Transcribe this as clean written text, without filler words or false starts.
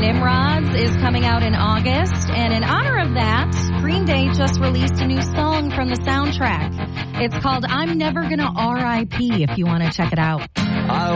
Nimrods is coming out in August, and in honor of that, Green Day just released a new song from the soundtrack. It's called I'm Never Gonna R.I.P. if you want to check it out.